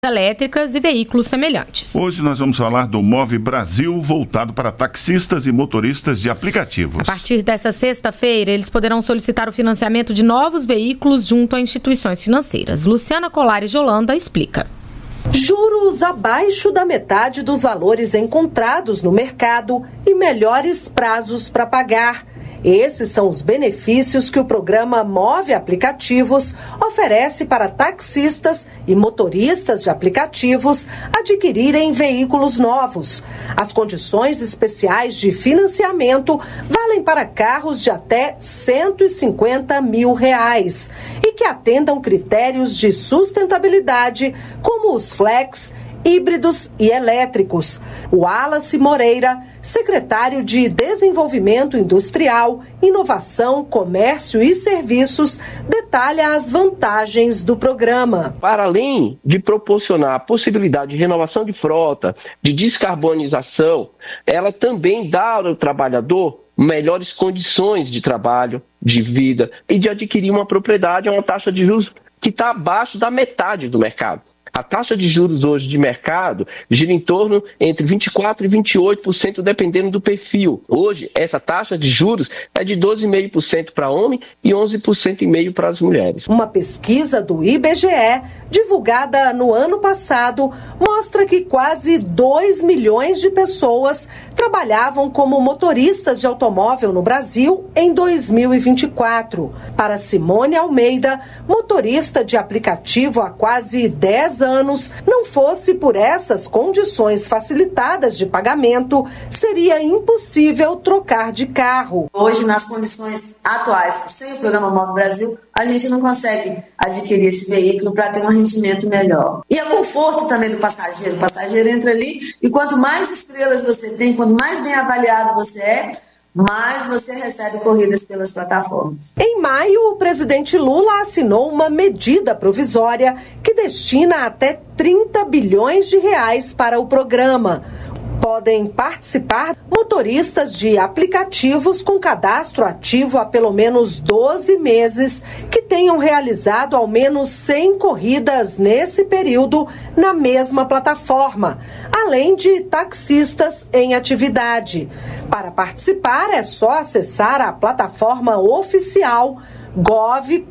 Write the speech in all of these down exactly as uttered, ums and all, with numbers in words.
elétricas e veículos semelhantes. Hoje nós vamos falar do Move Brasil, voltado para taxistas e motoristas de aplicativos. A partir dessa sexta-feira, eles poderão solicitar o financiamento de novos veículos junto a instituições financeiras. Luciana Colares de Holanda explica. Juros abaixo da metade dos valores encontrados no mercado e melhores prazos para pagar. Esses são os benefícios que o programa Move Aplicativos oferece para taxistas e motoristas de aplicativos adquirirem veículos novos. As condições especiais de financiamento valem para carros de até cento e cinquenta mil reais e que atendam critérios de sustentabilidade como os flex, híbridos e elétricos. O Wallace Moreira, secretário de Desenvolvimento Industrial, Inovação, Comércio e Serviços, detalha as vantagens do programa. Para além de proporcionar a possibilidade de renovação de frota, de descarbonização, ela também dá ao trabalhador melhores condições de trabalho, de vida e de adquirir uma propriedade a uma taxa de juros que está abaixo da metade do mercado. A taxa de juros hoje de mercado gira em torno entre vinte e quatro por cento e vinte e oito por cento, dependendo do perfil. Hoje, essa taxa de juros é de doze vírgula cinco por cento para homem e onze vírgula cinco por cento para as mulheres. Uma pesquisa do I B G E, divulgada no ano passado, mostra que quase dois milhões de pessoas trabalhavam como motoristas de automóvel no Brasil em dois mil e vinte e quatro. Para Simone Almeida, motorista de aplicativo há quase dez anos, não fosse por essas condições facilitadas de pagamento, seria impossível trocar de carro. Hoje, nas condições atuais, sem o programa Move Brasil, a gente não consegue adquirir esse veículo para ter um rendimento melhor. E o conforto também do passageiro. O passageiro entra ali e quanto mais estrelas você tem, quanto mais bem avaliado você é, mais você recebe corridas pelas plataformas. Em maio, o presidente Lula assinou uma medida provisória que destina até trinta bilhões de reais para o programa. Podem participar motoristas de aplicativos com cadastro ativo há pelo menos doze meses que tenham realizado ao menos cem corridas nesse período na mesma plataforma, além de taxistas em atividade. Para participar é só acessar a plataforma oficial gov.br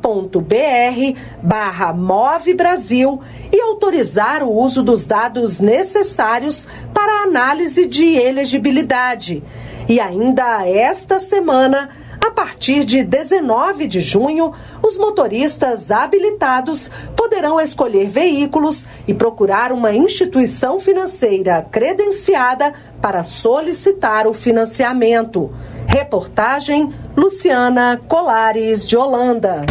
barra Move Brasil e autorizar o uso dos dados necessários para a análise de elegibilidade. E ainda esta semana, a partir de dezenove de junho, os motoristas habilitados poderão escolher veículos e procurar uma instituição financeira credenciada para solicitar o financiamento. Reportagem Luciana Colares de Holanda.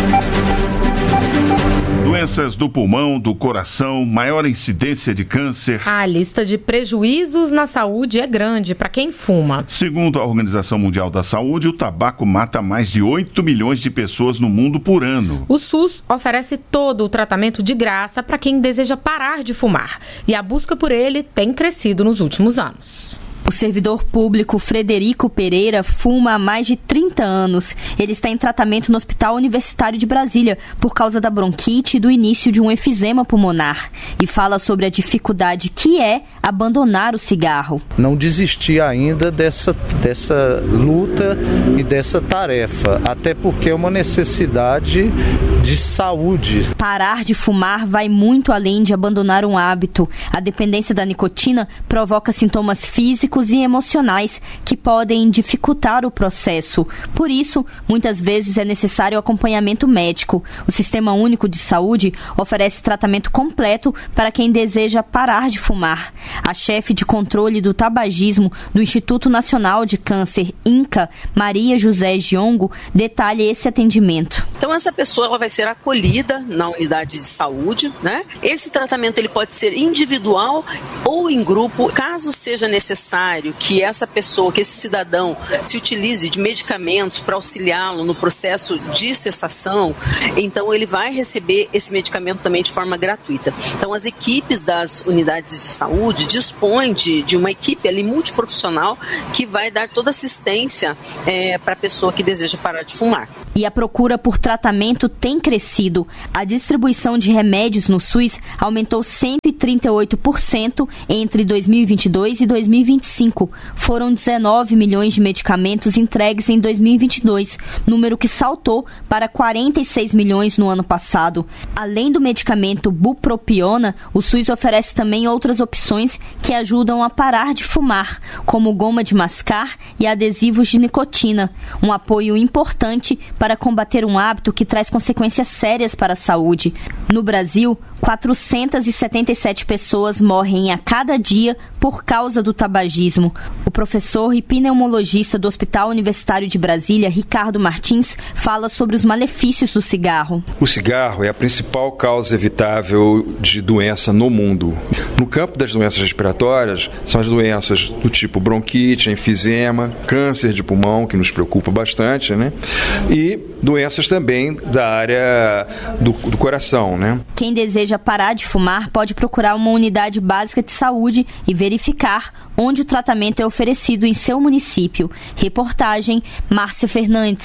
Doenças do pulmão, do coração, maior incidência de câncer. A lista de prejuízos na saúde é grande para quem fuma. Segundo a Organização Mundial da Saúde, o tabaco mata mais de oito milhões de pessoas no mundo por ano. O SUS oferece todo o tratamento de graça para quem deseja parar de fumar. E a busca por ele tem crescido nos últimos anos. O servidor público Frederico Pereira fuma há mais de trinta anos. Ele está em tratamento no Hospital Universitário de Brasília por causa da bronquite e do início de um efizema pulmonar. E fala sobre a dificuldade que é abandonar o cigarro. Não desisti ainda dessa, dessa luta e dessa tarefa, até porque é uma necessidade de saúde. Parar de fumar vai muito além de abandonar um hábito. A dependência da nicotina provoca sintomas físicos e emocionais que podem dificultar o processo. Por isso, muitas vezes é necessário acompanhamento médico. O Sistema Único de Saúde oferece tratamento completo para quem deseja parar de fumar. A chefe de controle do tabagismo do Instituto Nacional de Câncer, INCA, Maria José Giongo, detalha esse atendimento. Então, essa pessoa ela vai ser acolhida na unidade de saúde, né? Esse tratamento ele pode ser individual ou em grupo, caso seja necessário que essa pessoa, que esse cidadão se utilize de medicamentos para auxiliá-lo no processo de cessação, então ele vai receber esse medicamento também de forma gratuita. Então as equipes das unidades de saúde dispõem de, de uma equipe ali multiprofissional que vai dar toda assistência é, para a pessoa que deseja parar de fumar. E a procura por tratamento tem crescido. A distribuição de remédios no SUS aumentou cento e trinta e oito por cento entre dois mil e vinte e dois e dois mil e vinte e cinco. Foram dezenove milhões de medicamentos entregues em dois mil e vinte e dois, número que saltou para quarenta e seis milhões no ano passado. Além do medicamento bupropiona, o SUS oferece também outras opções que ajudam a parar de fumar, como goma de mascar e adesivos de nicotina, um apoio importante para combater um hábito que traz consequências sérias para a saúde. No Brasil, quatrocentas e setenta e sete pessoas morrem a cada dia por causa do tabagismo. O professor e pneumologista do Hospital Universitário de Brasília, Ricardo Martins, fala sobre os malefícios do cigarro. O cigarro é a principal causa evitável de doença no mundo. No campo das doenças respiratórias, são as doenças do tipo bronquite, enfisema, câncer de pulmão, que nos preocupa bastante, né? E doenças também da área do, do coração, né? Quem deseja parar de fumar pode procurar uma unidade básica de saúde e verificar onde o tratamento é oferecido em seu município. Reportagem Márcia Fernandes.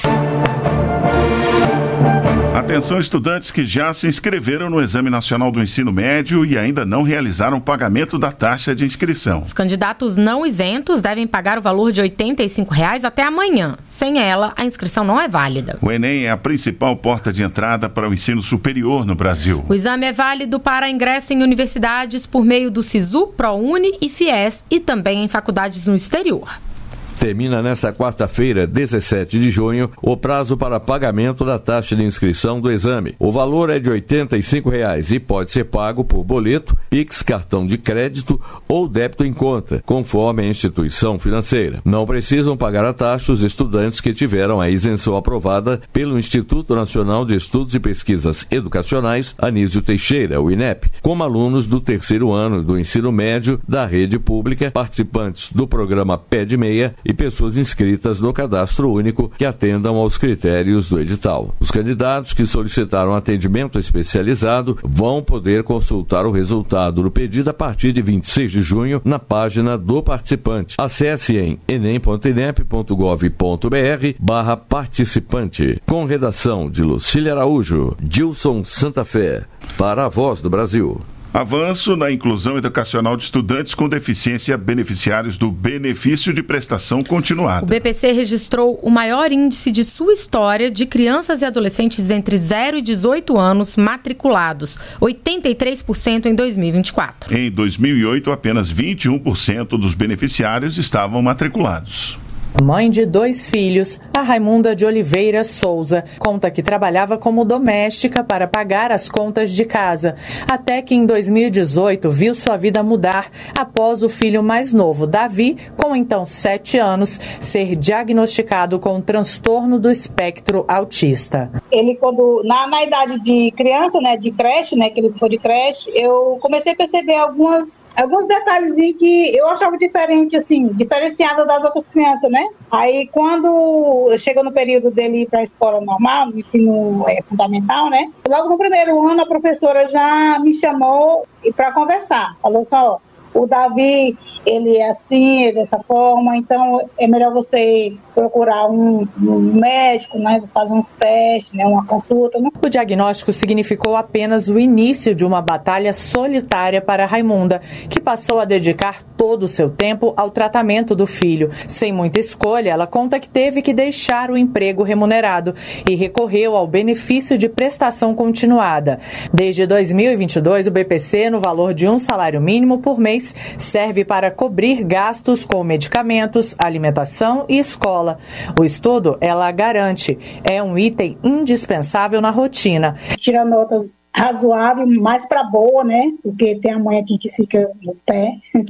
Atenção, estudantes que já se inscreveram no Exame Nacional do Ensino Médio e ainda não realizaram o pagamento da taxa de inscrição. Os candidatos não isentos devem pagar o valor de oitenta e cinco reais até amanhã. Sem ela, a inscrição não é válida. O Enem é a principal porta de entrada para o ensino superior no Brasil. O exame é válido para ingresso em universidades por meio do SISU, ProUni e FIES e também em faculdades no exterior. Termina nesta quarta-feira, dezessete de junho, o prazo para pagamento da taxa de inscrição do exame. O valor é de oitenta e cinco reais e pode ser pago por boleto, Pix, cartão de crédito ou débito em conta, conforme a instituição financeira. Não precisam pagar a taxa os estudantes que tiveram a isenção aprovada pelo Instituto Nacional de Estudos e Pesquisas Educacionais, Anísio Teixeira, o INEP, como alunos do terceiro ano do ensino médio da rede pública, participantes do programa Pé de Meia e pessoas inscritas no Cadastro Único que atendam aos critérios do edital. Os candidatos que solicitaram atendimento especializado vão poder consultar o resultado do pedido a partir de vinte e seis de junho na página do participante. Acesse em enem ponto inep ponto gov ponto br barra participante. Com redação de Lucília Araújo, Dilson Santa Fé, para a Voz do Brasil. Avanço na inclusão educacional de estudantes com deficiência beneficiários do benefício de prestação continuada. O B P C registrou o maior índice de sua história de crianças e adolescentes entre zero e dezoito anos matriculados, oitenta e três por cento em dois mil e vinte e quatro. Em dois mil e oito, apenas vinte e um por cento dos beneficiários estavam matriculados. Mãe de dois filhos, a Raimunda de Oliveira Souza conta que trabalhava como doméstica para pagar as contas de casa, até que em dois mil e dezoito viu sua vida mudar após o filho mais novo, Davi, com então sete anos, ser diagnosticado com transtorno do espectro autista. Ele, quando na, na idade de criança, né, de creche, né, que ele foi de creche, eu comecei a perceber algumas, alguns detalhezinhos que eu achava diferente, assim, diferenciada das outras crianças, né? Aí, quando chegou no período dele ir para a escola normal, no ensino é, fundamental, né? Logo no primeiro ano, a professora já me chamou para conversar. Falou só, o Davi, ele é assim, é dessa forma, então é melhor você procurar um, um médico, né, fazer uns testes, né, uma consulta. Né? O diagnóstico significou apenas o início de uma batalha solitária para Raimunda, que passou a dedicar todo o seu tempo ao tratamento do filho. Sem muita escolha, ela conta que teve que deixar o emprego remunerado e recorreu ao benefício de prestação continuada. Desde dois mil e vinte e dois, o B P C, no valor de um salário mínimo por mês, serve para cobrir gastos com medicamentos, alimentação e escola. O estudo, ela garante, é um item indispensável na rotina. Tira notas razoáveis, mais para boa, né? Porque tem a mãe aqui que fica no pé,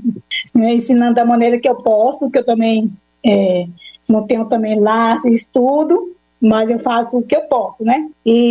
né? Ensinando da maneira que eu posso, que eu também é, não tenho também laço, estudo, mas eu faço o que eu posso, né?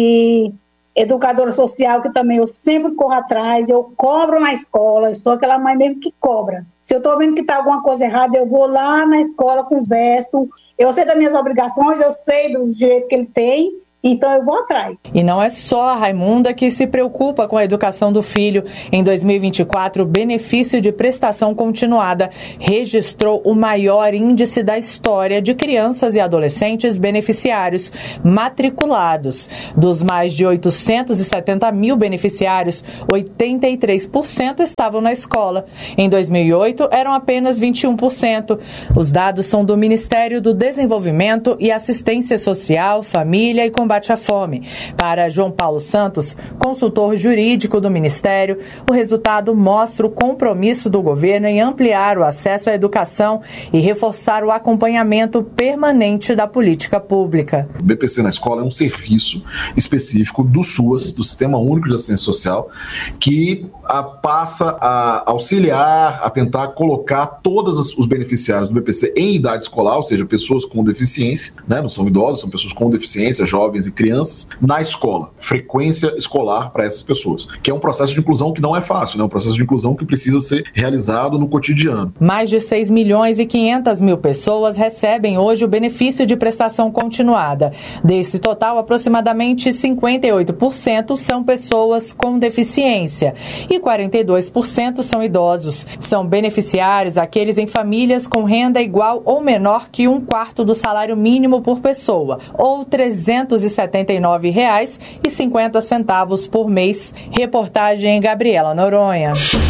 E educadora social, que também eu sempre corro atrás, eu cobro na escola, eu sou aquela mãe mesmo que cobra. Se eu estou vendo que está alguma coisa errada, eu vou lá na escola, converso, eu sei das minhas obrigações, eu sei dos direitos que ele tem, então eu vou atrás. E não é só a Raimunda que se preocupa com a educação do filho. Em dois mil e vinte e quatro, o benefício de prestação continuada registrou o maior índice da história de crianças e adolescentes beneficiários matriculados. Dos mais de oitocentos e setenta mil beneficiários, oitenta e três por cento estavam na escola. Em dois mil e oito, eram apenas vinte e um por cento. Os dados são do Ministério do Desenvolvimento e Assistência Social, Família e Combate à Fome. Para João Paulo Santos, consultor jurídico do Ministério, o resultado mostra o compromisso do governo em ampliar o acesso à educação e reforçar o acompanhamento permanente da política pública. O B P C na escola é um serviço específico do SUAS, do Sistema Único de Assistência Social, que a, passa a auxiliar, a tentar colocar todos os beneficiários do B P C em idade escolar, ou seja, pessoas com deficiência, né, não são idosos, são pessoas com deficiência, jovens e crianças, na escola. Frequência escolar para essas pessoas, que é um processo de inclusão que não é fácil, né, um processo de inclusão que precisa ser realizado no cotidiano. Mais de seis milhões e quinhentas mil pessoas recebem hoje o benefício de prestação continuada. Desse total, aproximadamente cinquenta e oito por cento são pessoas com deficiência e quarenta e dois por cento são idosos. São beneficiários aqueles em famílias com renda igual ou menor que um quarto do salário mínimo por pessoa, ou trezentos e setenta e nove reais e cinquenta centavos por mês. Reportagem Gabriela Noronha.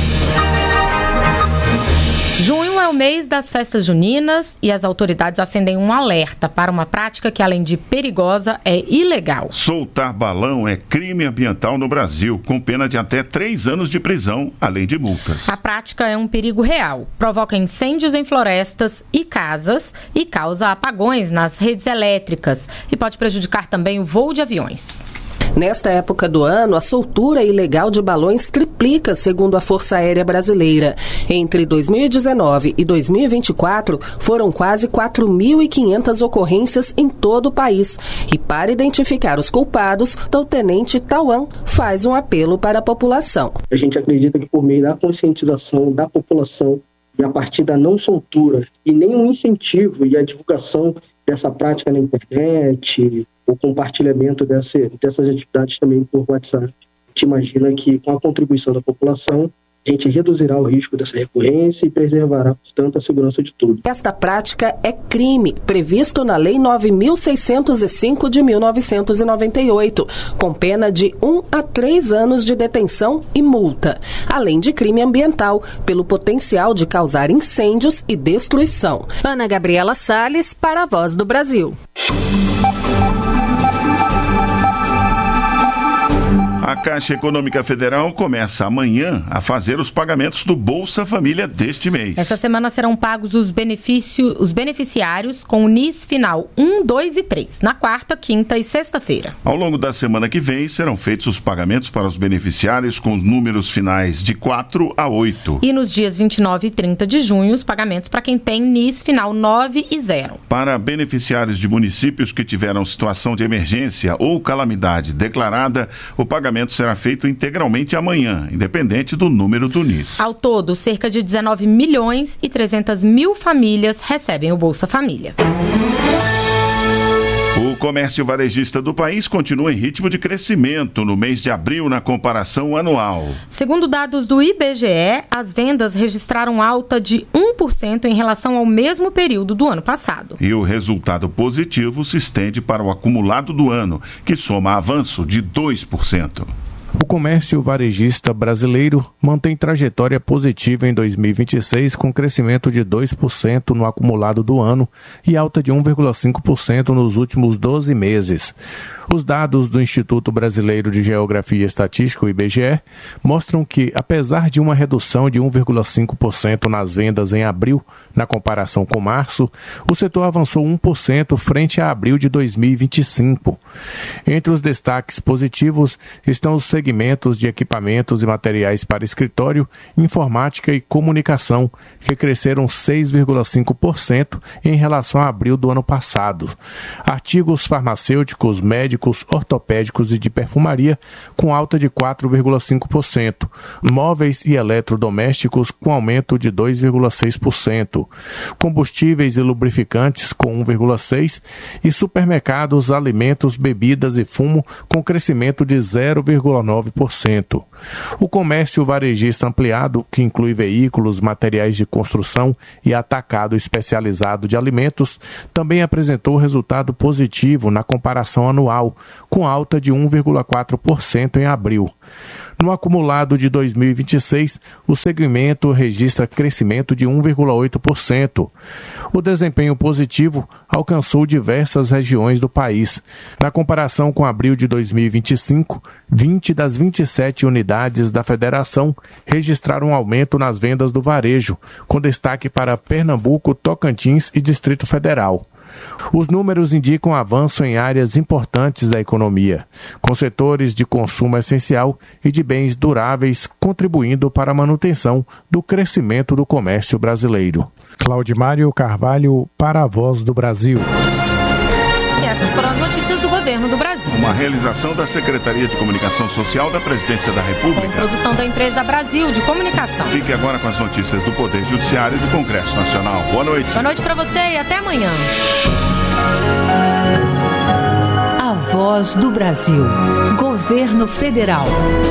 Junho é o mês das festas juninas e as autoridades acendem um alerta para uma prática que, além de perigosa, é ilegal. Soltar balão é crime ambiental no Brasil, com pena de até três anos de prisão, além de multas. A prática é um perigo real, provoca incêndios em florestas e casas e causa apagões nas redes elétricas e pode prejudicar também o voo de aviões. Nesta época do ano, a soltura ilegal de balões triplica, segundo a Força Aérea Brasileira. Entre dois mil e dezenove e dois mil e vinte e quatro, foram quase quatro mil e quinhentas ocorrências em todo o país. E para identificar os culpados, o tenente Tauan faz um apelo para a população. A gente acredita que por meio da conscientização da população e a partir da não soltura e nenhum incentivo e a divulgação dessa prática na internet, o compartilhamento dessa, dessas atividades também por WhatsApp. A gente imagina que com a contribuição da população, a gente reduzirá o risco dessa recorrência e preservará, portanto, a segurança de todos. Esta prática é crime, previsto na Lei nove mil seiscentos e cinco de mil novecentos e noventa e oito, com pena de um a três anos de detenção e multa, além de crime ambiental, pelo potencial de causar incêndios e destruição. Ana Gabriela Salles, para a Voz do Brasil. A Caixa Econômica Federal começa amanhã a fazer os pagamentos do Bolsa Família deste mês. Essa semana serão pagos os, benefício, os beneficiários com o N I S final um, dois e três, na quarta, quinta e sexta-feira. Ao longo da semana que vem, serão feitos os pagamentos para os beneficiários com os números finais de quatro a oito. E nos dias vinte e nove e trinta de junho, os pagamentos para quem tem N I S final nove e zero. Para beneficiários de municípios que tiveram situação de emergência ou calamidade declarada, o pagamento será feito integralmente amanhã, independente do número do N I S. Ao todo, cerca de dezenove milhões e trezentas mil famílias recebem o Bolsa Família. O comércio varejista do país continua em ritmo de crescimento no mês de abril na comparação anual. Segundo dados do I B G E, as vendas registraram alta de um por cento em relação ao mesmo período do ano passado. E o resultado positivo se estende para o acumulado do ano, que soma avanço de dois por cento. O comércio varejista brasileiro mantém trajetória positiva em dois mil e vinte e seis, com crescimento de dois por cento no acumulado do ano e alta de um vírgula cinco por cento nos últimos doze meses. Os dados do Instituto Brasileiro de Geografia e Estatística, o I B G E, mostram que, apesar de uma redução de um vírgula cinco por cento nas vendas em abril, na comparação com março, o setor avançou um por cento frente a abril de dois mil e vinte e cinco. Entre os destaques positivos estão os segmentos segmentos de equipamentos e materiais para escritório, informática e comunicação, que cresceram seis vírgula cinco por cento em relação a abril do ano passado. Artigos farmacêuticos, médicos, ortopédicos e de perfumaria, com alta de quatro vírgula cinco por cento. Móveis e eletrodomésticos, com aumento de dois vírgula seis por cento. Combustíveis e lubrificantes, com um vírgula seis por cento. E supermercados, alimentos, bebidas e fumo, com crescimento de zero vírgula nove por cento. O comércio varejista ampliado, que inclui veículos, materiais de construção e atacado especializado de alimentos, também apresentou resultado positivo na comparação anual, com alta de um vírgula quatro por cento em abril. No acumulado de dois mil e vinte e seis, o segmento registra crescimento de um vírgula oito por cento. O desempenho positivo alcançou diversas regiões do país. Na comparação com abril de dois mil e vinte e cinco, vinte das vinte e sete unidades da federação registraram um aumento nas vendas do varejo, com destaque para Pernambuco, Tocantins e Distrito Federal. Os números indicam avanço em áreas importantes da economia, com setores de consumo essencial e de bens duráveis contribuindo para a manutenção do crescimento do comércio brasileiro. Claudimário Carvalho, para a Voz do Brasil. E essas foram as notícias do governo do Brasil. Uma realização da Secretaria de Comunicação Social da Presidência da República. Com produção da empresa Brasil de Comunicação. Fique agora com as notícias do Poder Judiciário e do Congresso Nacional. Boa noite. Boa noite para você e até amanhã. A Voz do Brasil. Governo Federal.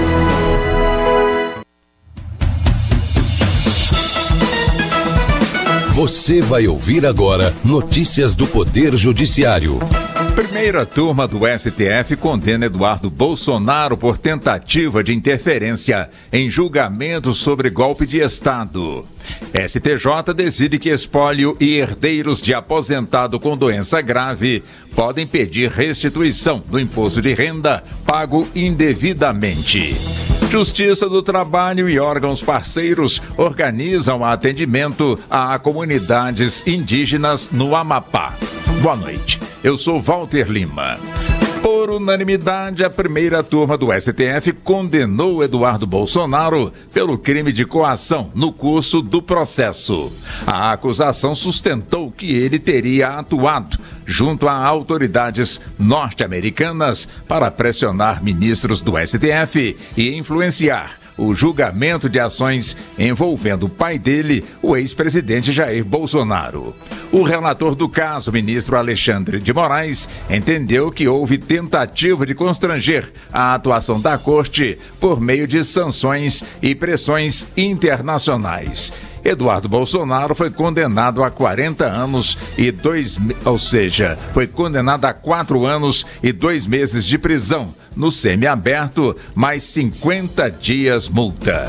Você vai ouvir agora notícias do Poder Judiciário. Primeira turma do S T F condena Eduardo Bolsonaro por tentativa de interferência em julgamento sobre golpe de Estado. S T J decide que espólio e herdeiros de aposentado com doença grave podem pedir restituição do imposto de renda pago indevidamente. Justiça do Trabalho e órgãos parceiros organizam atendimento a comunidades indígenas no Amapá. Boa noite, eu sou Walter Lima. Por unanimidade, a primeira turma do S T F condenou Eduardo Bolsonaro pelo crime de coação no curso do processo. A acusação sustentou que ele teria atuado junto a autoridades norte-americanas para pressionar ministros do S T F e influenciar o julgamento de ações envolvendo o pai dele, o ex-presidente Jair Bolsonaro. O relator do caso, ministro Alexandre de Moraes, entendeu que houve tentativa de constranger a atuação da Corte por meio de sanções e pressões internacionais. Eduardo Bolsonaro foi condenado a quarenta anos e dois, ou seja, foi condenado a quatro anos e dois meses de prisão no semiaberto, mais cinquenta dias multa.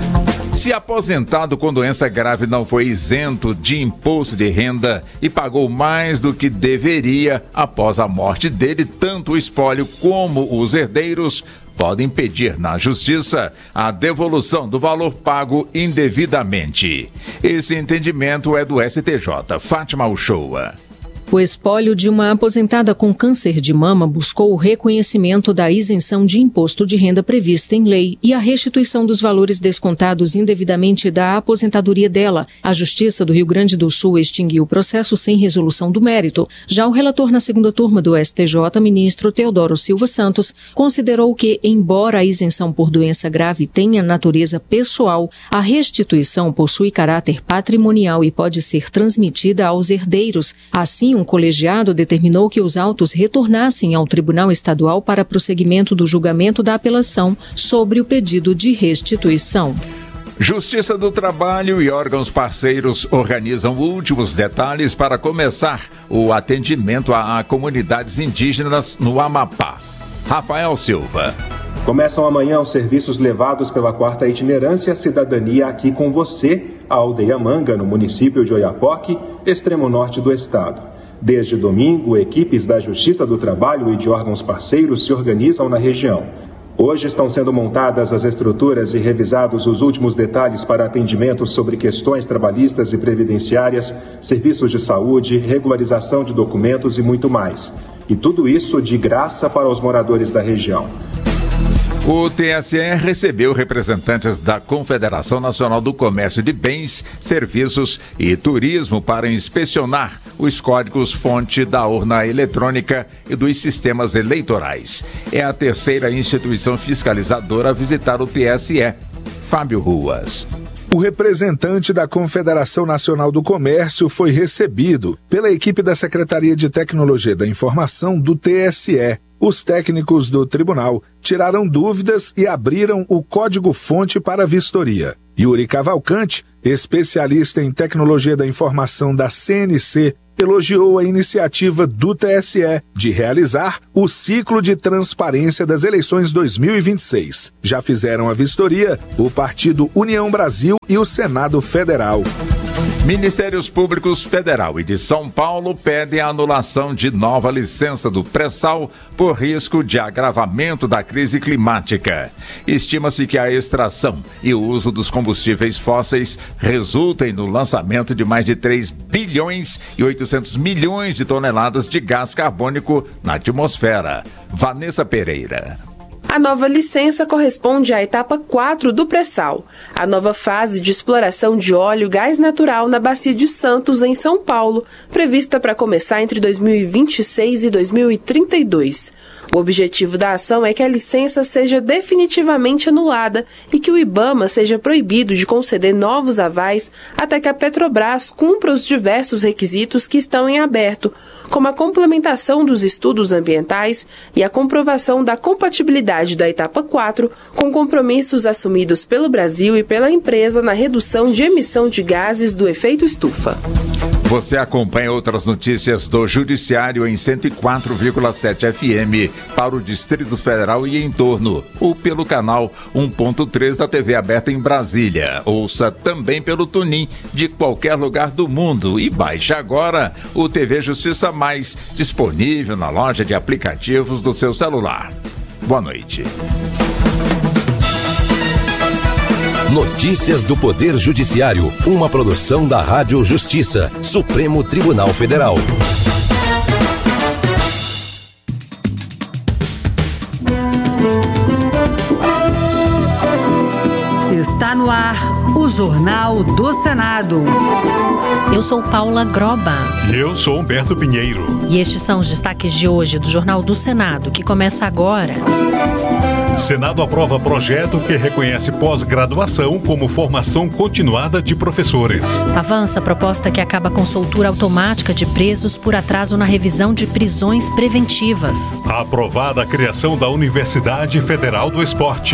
Se aposentado com doença grave não foi isento de imposto de renda e pagou mais do que deveria após a morte dele, tanto o espólio como os herdeiros podem pedir na Justiça a devolução do valor pago indevidamente. Esse entendimento é do S T J. Fátima Uchoa. O espólio de uma aposentada com câncer de mama buscou o reconhecimento da isenção de imposto de renda prevista em lei e a restituição dos valores descontados indevidamente da aposentadoria dela. A Justiça do Rio Grande do Sul extinguiu o processo sem resolução do mérito. Já o relator na segunda turma do S T J, ministro Teodoro Silva Santos, considerou que, embora a isenção por doença grave tenha natureza pessoal, a restituição possui caráter patrimonial e pode ser transmitida aos herdeiros. Assim, um colegiado determinou que os autos retornassem ao Tribunal Estadual para prosseguimento do julgamento da apelação sobre o pedido de restituição. Justiça do Trabalho e órgãos parceiros organizam últimos detalhes para começar o atendimento a comunidades indígenas no Amapá. Rafael Silva. Começam amanhã os serviços levados pela quarta itinerância Cidadania Aqui com Você, a Aldeia Manga, no município de Oiapoque, extremo norte do estado. Desde domingo, equipes da Justiça do Trabalho e de órgãos parceiros se organizam na região. Hoje estão sendo montadas as estruturas e revisados os últimos detalhes para atendimentos sobre questões trabalhistas e previdenciárias, serviços de saúde, regularização de documentos e muito mais. E tudo isso de graça para os moradores da região. O T S E recebeu representantes da Confederação Nacional do Comércio de Bens, Serviços e Turismo para inspecionar os códigos-fonte da urna eletrônica e dos sistemas eleitorais. É a terceira instituição fiscalizadora a visitar o T S E. Fábio Ruas. O representante da Confederação Nacional do Comércio foi recebido pela equipe da Secretaria de Tecnologia da Informação do T S E. Os técnicos do tribunal tiraram dúvidas e abriram o código-fonte para a vistoria. Yuri Cavalcante, especialista em tecnologia da informação da C N C, elogiou a iniciativa do T S E de realizar o ciclo de transparência das eleições dois mil e vinte e seis. Já fizeram a vistoria o Partido União Brasil e o Senado Federal. Ministérios Públicos Federal e de São Paulo pedem a anulação de nova licença do pré-sal por risco de agravamento da crise climática. Estima-se que a extração e o uso dos combustíveis fósseis resultem no lançamento de mais de três bilhões e oitocentos milhões de toneladas de gás carbônico na atmosfera. Vanessa Pereira. A nova licença corresponde à etapa quatro do pré-sal, a nova fase de exploração de óleo e gás natural na Bacia de Santos, em São Paulo, prevista para começar entre dois mil e vinte e seis e dois mil e trinta e dois. O objetivo da ação é que a licença seja definitivamente anulada e que o IBAMA seja proibido de conceder novos avais até que a Petrobras cumpra os diversos requisitos que estão em aberto, como a complementação dos estudos ambientais e a comprovação da compatibilidade da etapa quatro com compromissos assumidos pelo Brasil e pela empresa na redução de emissão de gases do efeito estufa. Você acompanha outras notícias do Judiciário em cento e quatro vírgula sete F M para o Distrito Federal e em torno, ou pelo canal um ponto três da T V aberta em Brasília. Ouça também pelo Tunin de qualquer lugar do mundo e baixe agora o T V Justiça Mais, disponível na loja de aplicativos do seu celular. Boa noite. Notícias do Poder Judiciário, uma produção da Rádio Justiça, Supremo Tribunal Federal. Está no ar o Jornal do Senado. Eu sou Paula Groba. E eu sou Humberto Pinheiro. E estes são os destaques de hoje do Jornal do Senado, que começa agora. Senado aprova projeto que reconhece pós-graduação como formação continuada de professores. Avança a proposta que acaba com soltura automática de presos por atraso na revisão de prisões preventivas. Aprovada a criação da Universidade Federal do Esporte.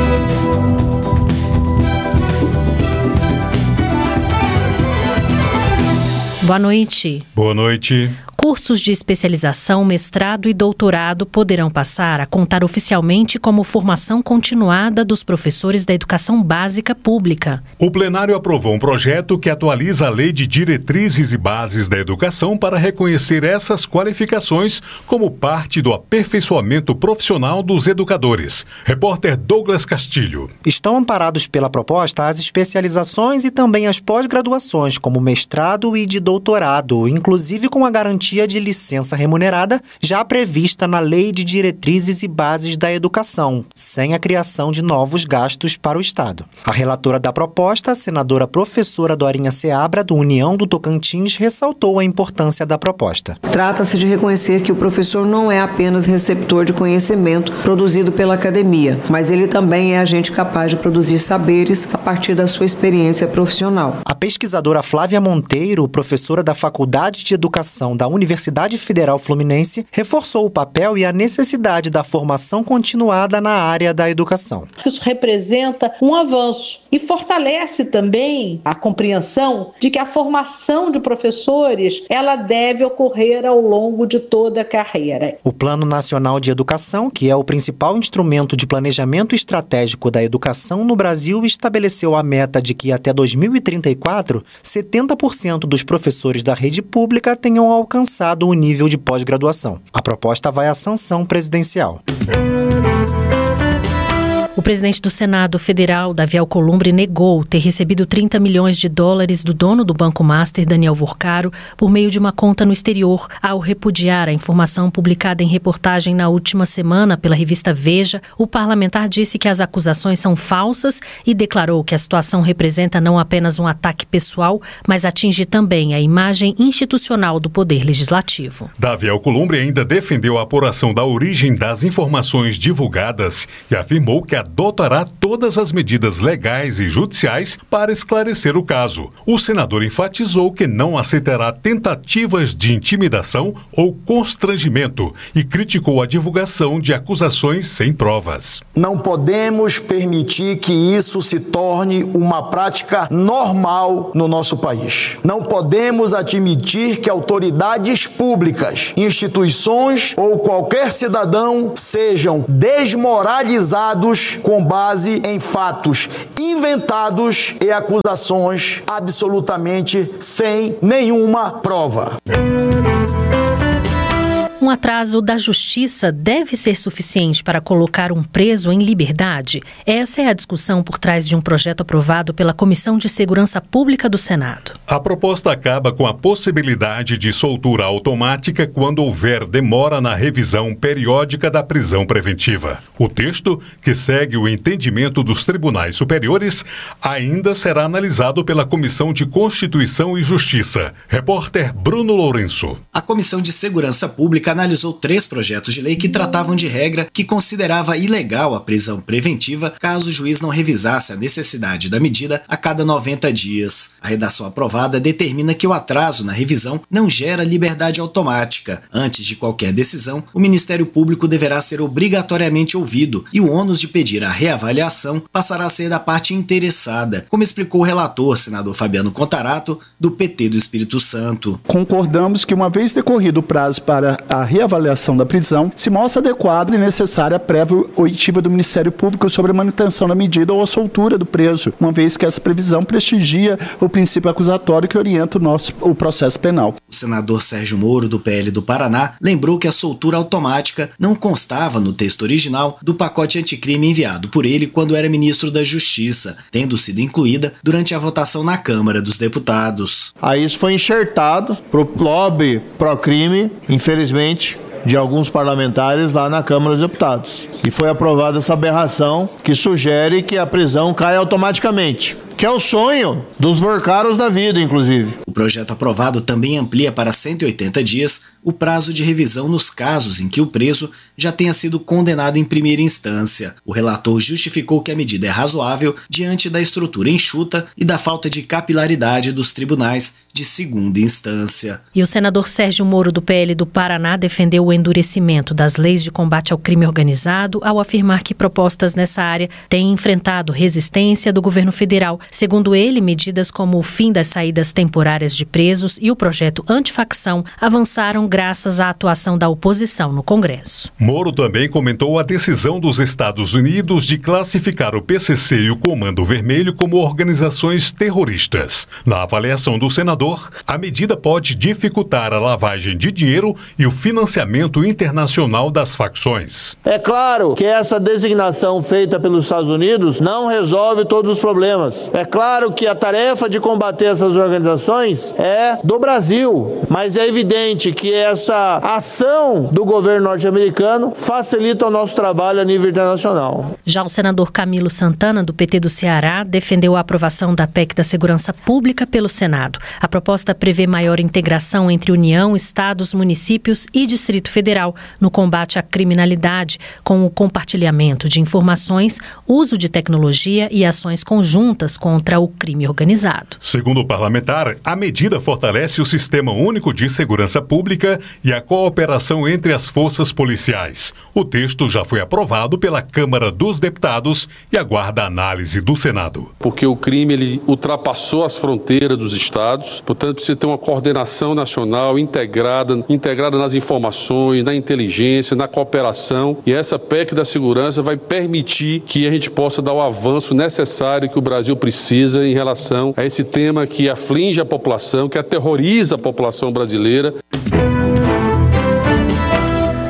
Boa noite. Boa noite. Cursos de especialização, mestrado e doutorado poderão passar a contar oficialmente como formação continuada dos professores da educação básica pública. O plenário aprovou um projeto que atualiza a Lei de Diretrizes e Bases da Educação para reconhecer essas qualificações como parte do aperfeiçoamento profissional dos educadores. Repórter Douglas Castilho. Estão amparados pela proposta as especializações e também as pós-graduações, como mestrado e de doutorado, inclusive com a garantia de licença remunerada já prevista na Lei de Diretrizes e Bases da Educação, sem a criação de novos gastos para o Estado. A relatora da proposta, a senadora professora Dorinha Seabra, do União do Tocantins, ressaltou a importância da proposta. Trata-se de reconhecer que o professor não é apenas receptor de conhecimento produzido pela academia, mas ele também é agente capaz de produzir saberes a partir da sua experiência profissional. A pesquisadora Flávia Monteiro, professora da Faculdade de Educação da Universidade Federal Fluminense, reforçou o papel e a necessidade da formação continuada na área da educação. Isso representa um avanço e fortalece também a compreensão de que a formação de professores ela deve ocorrer ao longo de toda a carreira. O Plano Nacional de Educação, que é o principal instrumento de planejamento estratégico da educação no Brasil, estabeleceu a meta de que até dois mil e trinta e quatro, setenta por cento dos professores da rede pública tenham alcançado o nível de pós-graduação. A proposta vai à sanção presidencial. O presidente do Senado Federal, Davi Alcolumbre, negou ter recebido trinta milhões de dólares do dono do Banco Master, Daniel Vorcaro, por meio de uma conta no exterior, ao repudiar a informação publicada em reportagem na última semana pela revista Veja. O parlamentar disse que as acusações são falsas e declarou que a situação representa não apenas um ataque pessoal, mas atinge também a imagem institucional do Poder Legislativo. Davi Alcolumbre ainda defendeu a apuração da origem das informações divulgadas e afirmou que adotará todas as medidas legais e judiciais para esclarecer o caso. O senador enfatizou que não aceitará tentativas de intimidação ou constrangimento e criticou a divulgação de acusações sem provas. Não podemos permitir que isso se torne uma prática normal no nosso país. Não podemos admitir que autoridades públicas, instituições ou qualquer cidadão sejam desmoralizados com base em fatos inventados e acusações absolutamente sem nenhuma prova. Um atraso da Justiça deve ser suficiente para colocar um preso em liberdade? Essa é a discussão por trás de um projeto aprovado pela Comissão de Segurança Pública do Senado. A proposta acaba com a possibilidade de soltura automática quando houver demora na revisão periódica da prisão preventiva. O texto, que segue o entendimento dos tribunais superiores, ainda será analisado pela Comissão de Constituição e Justiça. Repórter Bruno Lourenço. A Comissão de Segurança Pública analisou três projetos de lei que tratavam de regra que considerava ilegal a prisão preventiva caso o juiz não revisasse a necessidade da medida a cada noventa dias. A redação aprovada determina que o atraso na revisão não gera liberdade automática. Antes de qualquer decisão, o Ministério Público deverá ser obrigatoriamente ouvido e o ônus de pedir a reavaliação passará a ser da parte interessada, como explicou o relator, senador Fabiano Contarato, do P T do Espírito Santo. Concordamos que, uma vez decorrido o prazo para a reavaliação da prisão, se mostra adequada e necessária a prévia oitiva do Ministério Público sobre a manutenção da medida ou a soltura do preso, uma vez que essa previsão prestigia o princípio acusatório que orienta o, nosso, o processo penal. O senador Sérgio Moro, do P L do Paraná, lembrou que a soltura automática não constava no texto original do pacote anticrime enviado por ele quando era ministro da Justiça, tendo sido incluída durante a votação na Câmara dos Deputados. Aí isso foi enxertado pro lobby pró-crime, infelizmente, de alguns parlamentares lá na Câmara dos Deputados. E foi aprovada essa aberração que sugere que a prisão caia automaticamente, que é o sonho dos Vorcaros da vida, inclusive. O projeto aprovado também amplia para cento e oitenta dias o prazo de revisão nos casos em que o preso já tenha sido condenado em primeira instância. O relator justificou que a medida é razoável diante da estrutura enxuta e da falta de capilaridade dos tribunais de segunda instância. E o senador Sérgio Moro, do P L do Paraná, defendeu o endurecimento das leis de combate ao crime organizado ao afirmar que propostas nessa área têm enfrentado resistência do governo federal. Segundo ele, medidas como o fim das saídas temporárias de presos e o projeto antifacção avançaram graças à atuação da oposição no Congresso. Moro também comentou a decisão dos Estados Unidos de classificar o P C C e o Comando Vermelho como organizações terroristas. Na avaliação do senador, a medida pode dificultar a lavagem de dinheiro e o financiamento internacional das facções. É claro que essa designação feita pelos Estados Unidos não resolve todos os problemas. É claro que a tarefa de combater essas organizações é do Brasil, mas é evidente que essa ação do governo norte-americano facilita o nosso trabalho a nível internacional. Já o senador Camilo Santana, do P T do Ceará, defendeu a aprovação da P E C da Segurança Pública pelo Senado. A proposta prevê maior integração entre União, Estados, municípios e Distrito Federal no combate à criminalidade, com o compartilhamento de informações, uso de tecnologia e ações conjuntas contra o crime organizado. Segundo o parlamentar, a medida fortalece o Sistema Único de Segurança Pública e a cooperação entre as forças policiais. O texto já foi aprovado pela Câmara dos Deputados e aguarda a análise do Senado. Porque o crime ele ultrapassou as fronteiras dos estados, portanto precisa ter uma coordenação nacional integrada, integrada nas informações, na inteligência, na cooperação, e essa P E C da segurança vai permitir que a gente possa dar o avanço necessário que o Brasil precisa em relação a esse tema que aflige a população, que aterroriza a população brasileira. O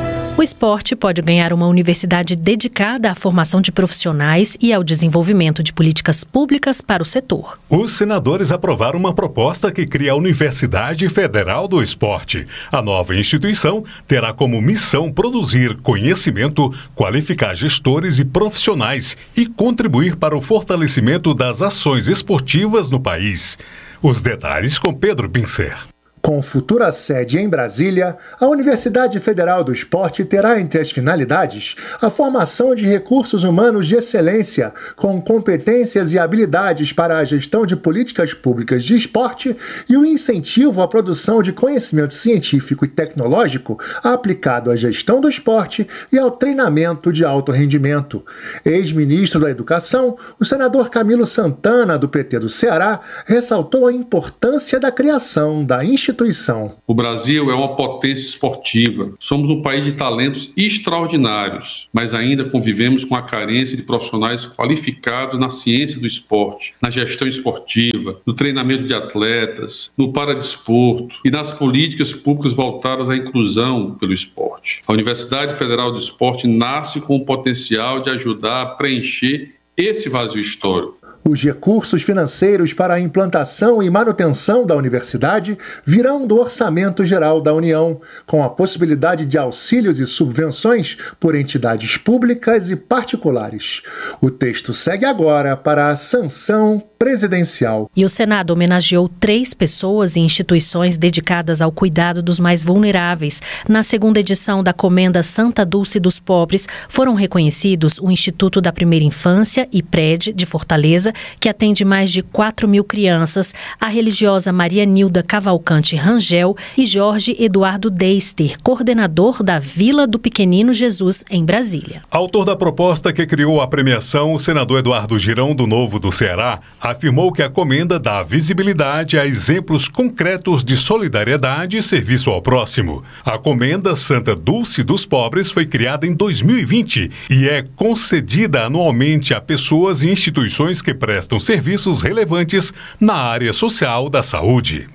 O esporte pode ganhar uma universidade dedicada à formação de profissionais e ao desenvolvimento de políticas públicas para o setor. Os senadores aprovaram uma proposta que cria a Universidade Federal do Esporte. A nova instituição terá como missão produzir conhecimento, qualificar gestores e profissionais e contribuir para o fortalecimento das ações esportivas no país. Os detalhes com Pedro Pincer. Com futura sede em Brasília, a Universidade Federal do Esporte terá entre as finalidades a formação de recursos humanos de excelência, com competências e habilidades para a gestão de políticas públicas de esporte e o incentivo à produção de conhecimento científico e tecnológico aplicado à gestão do esporte e ao treinamento de alto rendimento. Ex-ministro da Educação, o senador Camilo Santana, do P T do Ceará, ressaltou a importância da criação da instituição. O Brasil é uma potência esportiva. Somos um país de talentos extraordinários, mas ainda convivemos com a carência de profissionais qualificados na ciência do esporte, na gestão esportiva, no treinamento de atletas, no paradesporto e nas políticas públicas voltadas à inclusão pelo esporte. A Universidade Federal do Esporte nasce com o potencial de ajudar a preencher esse vazio histórico. Os recursos financeiros para a implantação e manutenção da universidade virão do Orçamento Geral da União, com a possibilidade de auxílios e subvenções por entidades públicas e particulares. O texto segue agora para a sanção presidencial. E o Senado homenageou três pessoas e instituições dedicadas ao cuidado dos mais vulneráveis. Na segunda edição da Comenda Santa Dulce dos Pobres, foram reconhecidos o Instituto da Primeira Infância, I P R E D, de Fortaleza, que atende mais de quatro mil crianças, a religiosa Maria Nilda Cavalcante Rangel e Jorge Eduardo Deister, coordenador da Vila do Pequenino Jesus, em Brasília. Autor da proposta que criou a premiação, o senador Eduardo Girão, do Novo do Ceará, afirmou que a comenda dá visibilidade a exemplos concretos de solidariedade e serviço ao próximo. A Comenda Santa Dulce dos Pobres foi criada em dois mil e vinte e é concedida anualmente a pessoas e instituições que prestam serviços relevantes na área social da saúde.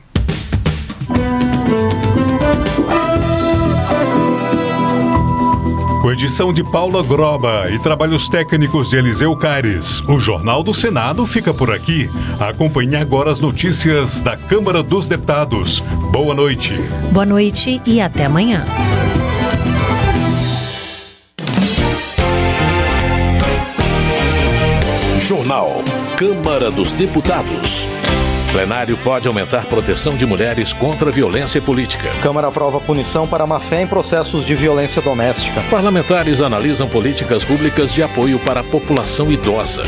Com edição de Paula Groba e trabalhos técnicos de Eliseu Caires, o Jornal do Senado fica por aqui. Acompanhe agora as notícias da Câmara dos Deputados. Boa noite. Boa noite e até amanhã. Jornal Câmara dos Deputados. Plenário pode aumentar proteção de mulheres contra a violência política. Câmara aprova punição para má-fé em processos de violência doméstica. Parlamentares analisam políticas públicas de apoio para a população idosa.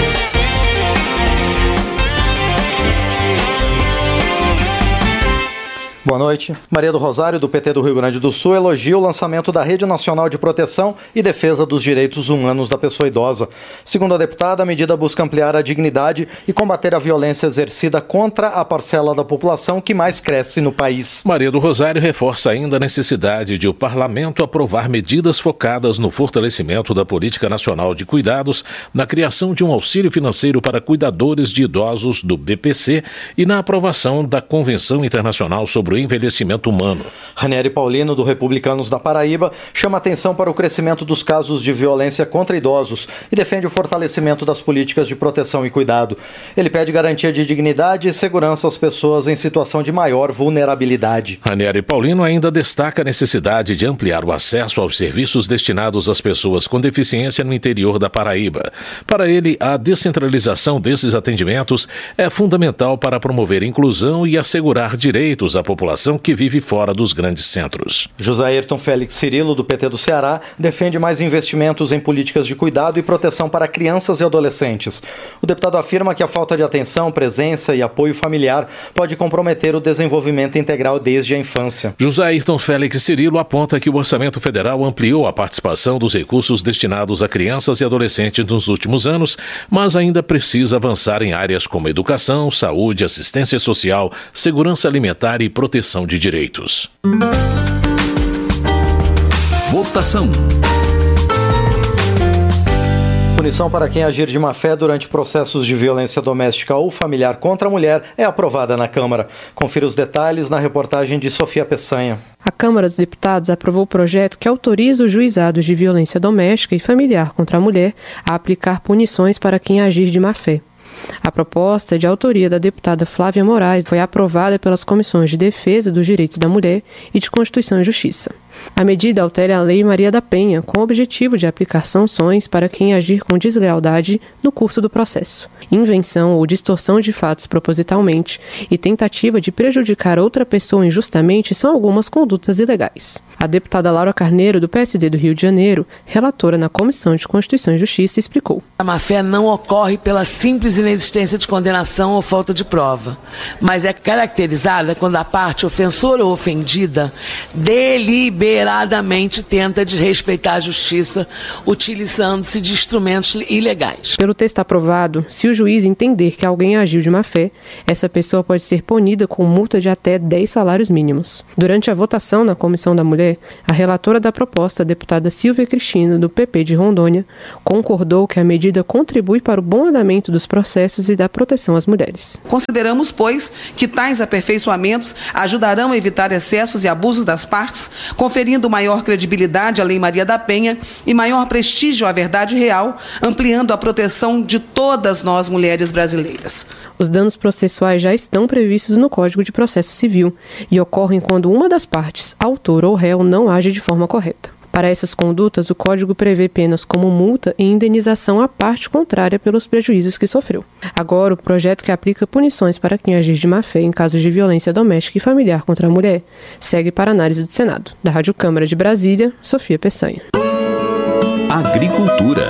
Boa noite. Maria do Rosário, do P T do Rio Grande do Sul, elogia o lançamento da Rede Nacional de Proteção e Defesa dos Direitos Humanos da Pessoa Idosa. Segundo a deputada, a medida busca ampliar a dignidade e combater a violência exercida contra a parcela da população que mais cresce no país. Maria do Rosário reforça ainda a necessidade de o Parlamento aprovar medidas focadas no fortalecimento da Política Nacional de Cuidados, na criação de um auxílio financeiro para cuidadores de idosos do B P C e na aprovação da Convenção Internacional sobre o Envelhecimento Humano. Ranieri Paulino, do Republicanos da Paraíba, chama atenção para o crescimento dos casos de violência contra idosos e defende o fortalecimento das políticas de proteção e cuidado. Ele pede garantia de dignidade e segurança às pessoas em situação de maior vulnerabilidade. Ranieri Paulino ainda destaca a necessidade de ampliar o acesso aos serviços destinados às pessoas com deficiência no interior da Paraíba. Para ele, a descentralização desses atendimentos é fundamental para promover inclusão e assegurar direitos à população que vive fora dos grandes centros. José Ayrton Félix Cirilo, do P T do Ceará, defende mais investimentos em políticas de cuidado e proteção para crianças e adolescentes. O deputado afirma que a falta de atenção, presença e apoio familiar pode comprometer o desenvolvimento integral desde a infância. José Ayrton Félix Cirilo aponta que o orçamento federal ampliou a participação dos recursos destinados a crianças e adolescentes nos últimos anos, mas ainda precisa avançar em áreas como educação, saúde, assistência social, segurança alimentar e proteção de direitos. Votação. Punição para quem agir de má fé durante processos de violência doméstica ou familiar contra a mulher é aprovada na Câmara. Confira os detalhes na reportagem de Sofia Peçanha. A Câmara dos Deputados aprovou o projeto que autoriza os juizados de violência doméstica e familiar contra a mulher a aplicar punições para quem agir de má fé. A proposta, de autoria da deputada Flávia Moraes, foi aprovada pelas comissões de Defesa dos Direitos da Mulher e de Constituição e Justiça. A medida altera a Lei Maria da Penha, com o objetivo de aplicar sanções para quem agir com deslealdade no curso do processo, invenção ou distorção de fatos propositalmente e tentativa de prejudicar outra pessoa injustamente são algumas condutas ilegais. A deputada Laura Carneiro, do P S D do Rio de Janeiro, relatora na Comissão de Constituição e Justiça, explicou. A má-fé não ocorre pela simples inexistência de condenação ou falta de prova, mas é caracterizada quando a parte ofensora ou ofendida deliberadamente tenta desrespeitar a justiça, utilizando-se de instrumentos ilegais. Pelo texto aprovado, se o juiz entender que alguém agiu de má-fé, essa pessoa pode ser punida com multa de até dez salários mínimos. Durante a votação na Comissão da Mulher, a relatora da proposta, a deputada Silvia Cristina, do P P de Rondônia, concordou que a medida contribui para o bom andamento dos processos e da proteção às mulheres. Consideramos, pois, que tais aperfeiçoamentos ajudarão a evitar excessos e abusos das partes, conferindo maior credibilidade à Lei Maria da Penha e maior prestígio à verdade real, ampliando a proteção de todas nós mulheres brasileiras. Os danos processuais já estão previstos no Código de Processo Civil e ocorrem quando uma das partes, autor ou réu, não age de forma correta. Para essas condutas, o Código prevê penas como multa e indenização à parte contrária pelos prejuízos que sofreu. Agora, o projeto que aplica punições para quem agir de má-fé em casos de violência doméstica e familiar contra a mulher segue para análise do Senado. Da Rádio Câmara de Brasília, Sofia Peçanha. Agricultura.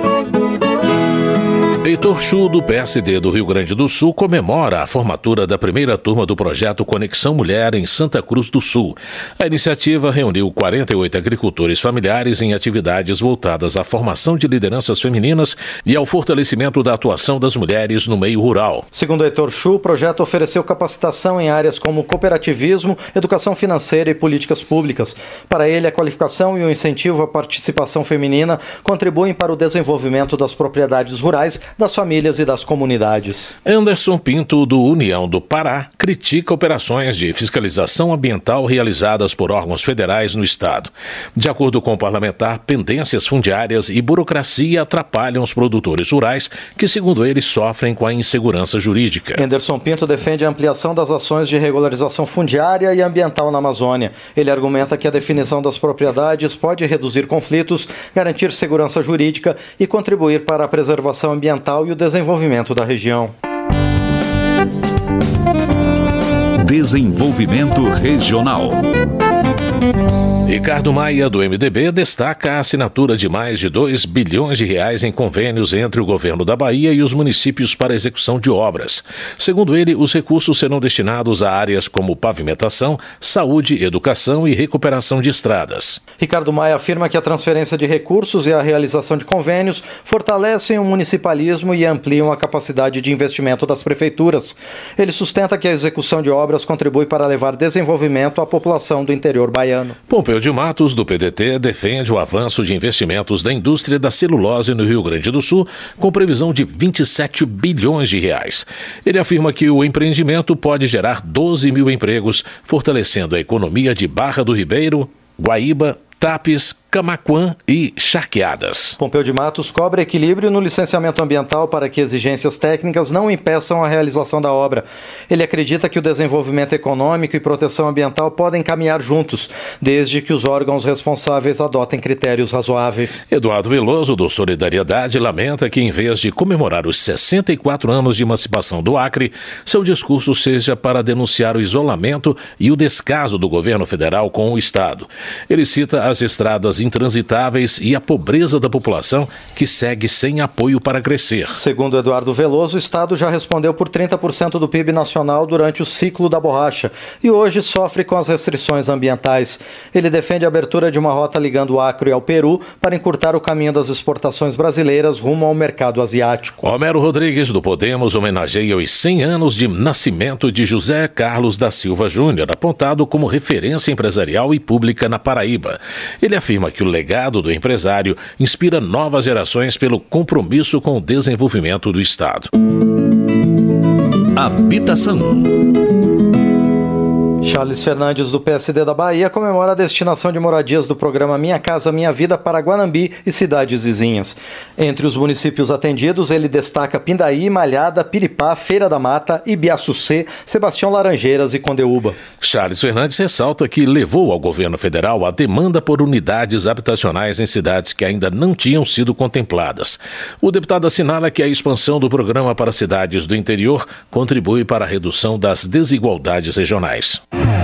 Heitor Chu, do P S D do Rio Grande do Sul, comemora a formatura da primeira turma do projeto Conexão Mulher em Santa Cruz do Sul. A iniciativa reuniu quarenta e oito agricultores familiares em atividades voltadas à formação de lideranças femininas e ao fortalecimento da atuação das mulheres no meio rural. Segundo Heitor Chu, o projeto ofereceu capacitação em áreas como cooperativismo, educação financeira e políticas públicas. Para ele, a qualificação e o incentivo à participação feminina contribuem para o desenvolvimento das propriedades rurais, das famílias e das comunidades. Anderson Pinto, do União do Pará, critica operações de fiscalização ambiental realizadas por órgãos federais no estado. De acordo com o parlamentar, pendências fundiárias e burocracia atrapalham os produtores rurais, que, segundo ele, sofrem com a insegurança jurídica. Anderson Pinto defende a ampliação das ações de regularização fundiária e ambiental na Amazônia. Ele argumenta que a definição das propriedades pode reduzir conflitos, garantir segurança jurídica e contribuir para a preservação ambiental e o desenvolvimento da região. Desenvolvimento regional. Ricardo Maia, do M D B, destaca a assinatura de mais de dois bilhões de reais em convênios entre o governo da Bahia e os municípios para execução de obras. Segundo ele, os recursos serão destinados a áreas como pavimentação, saúde, educação e recuperação de estradas. Ricardo Maia afirma que a transferência de recursos e a realização de convênios fortalecem o municipalismo e ampliam a capacidade de investimento das prefeituras. Ele sustenta que a execução de obras contribui para levar desenvolvimento à população do interior baiano. Pompeu de Matos, do P D T, defende o avanço de investimentos da indústria da celulose no Rio Grande do Sul, com previsão de vinte e sete bilhões de reais. Ele afirma que o empreendimento pode gerar doze mil empregos, fortalecendo a economia de Barra do Ribeiro, Guaíba, Tapes, Camaquã e Charqueadas. Pompeu de Matos cobra equilíbrio no licenciamento ambiental para que exigências técnicas não impeçam a realização da obra. Ele acredita que o desenvolvimento econômico e proteção ambiental podem caminhar juntos, desde que os órgãos responsáveis adotem critérios razoáveis. Eduardo Veloso, do Solidariedade, lamenta que, em vez de comemorar os sessenta e quatro anos de emancipação do Acre, seu discurso seja para denunciar o isolamento e o descaso do governo federal com o Estado. Ele cita as estradas intransitáveis e a pobreza da população, que segue sem apoio para crescer. Segundo Eduardo Veloso, o Estado já respondeu por trinta por cento do P I B nacional durante o ciclo da borracha e hoje sofre com as restrições ambientais. Ele defende a abertura de uma rota ligando o Acre ao Peru para encurtar o caminho das exportações brasileiras rumo ao mercado asiático. Homero Rodrigues, do Podemos, homenageia os cem anos de nascimento de José Carlos da Silva Júnior, apontado como referência empresarial e pública na Paraíba. Ele afirma que o legado do empresário inspira novas gerações pelo compromisso com o desenvolvimento do Estado. Habitação. Charles Fernandes, do P S D da Bahia, comemora a destinação de moradias do programa Minha Casa Minha Vida para Guanambi e cidades vizinhas. Entre os municípios atendidos, ele destaca Pindaí, Malhada, Piripá, Feira da Mata, Ibiaçucê, Sebastião Laranjeiras e Condeúba. Charles Fernandes ressalta que levou ao governo federal a demanda por unidades habitacionais em cidades que ainda não tinham sido contempladas. O deputado assinala que a expansão do programa para cidades do interior contribui para a redução das desigualdades regionais.